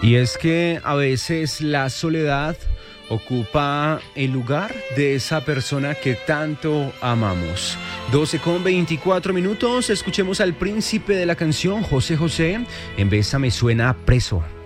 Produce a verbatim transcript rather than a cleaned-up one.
Y es que a veces la soledad ocupa el lugar de esa persona que tanto amamos. doce con veinticuatro minutos, escuchemos al príncipe de la canción, José José, en Bésame suena Preso.